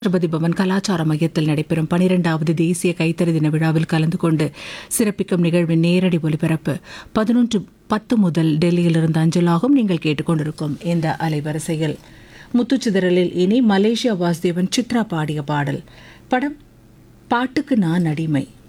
ராஷ்டிரபதி பவன் கலாச்சார மையத்தில் நடைபெறும் 12வது தேசிய கைத்தறி தின விழாவில் கலந்து கொண்டு சிறப்பிக்கும் நிகழ்வின் நேரடி ஒலிபரப்பு 11:10 முதல் டெல்லியிலிருந்து அஞ்சலாகும். நீங்கள் கேட்டுக்கொண்டிருக்கும் இந்த அலைவரிசையில் முத்துச்சிதறலில் இனி மலேசியா வாசுதேவன் சித்ரா பாடிய பாடல். படம் பாட்டுக்கு நான் அடிமை.